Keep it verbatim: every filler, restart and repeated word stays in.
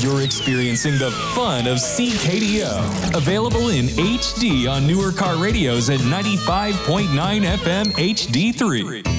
you're experiencing the fun of C K D O. Available in H D on newer car radios at ninety-five point nine F M H D three.